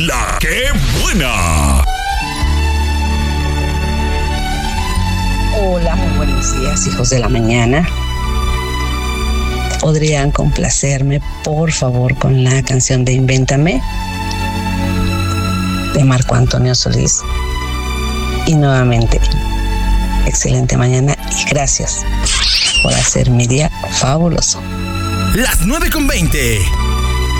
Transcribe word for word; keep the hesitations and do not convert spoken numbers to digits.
La ¡Qué buena! Hola, muy buenos días, hijos de la mañana. ¿Podrían complacerme, por favor, con la canción de Invéntame, de Marco Antonio Solís? Y nuevamente, excelente mañana y gracias por hacer mi día fabuloso. Las nueve con veinte.